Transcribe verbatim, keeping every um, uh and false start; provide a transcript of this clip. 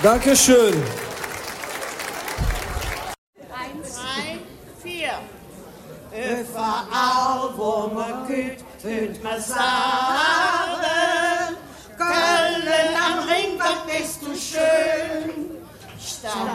Dankeschön. Eins, drei, vier. Überall, wo man geht, hört man sagen, Köln am Ring, was bist du schön.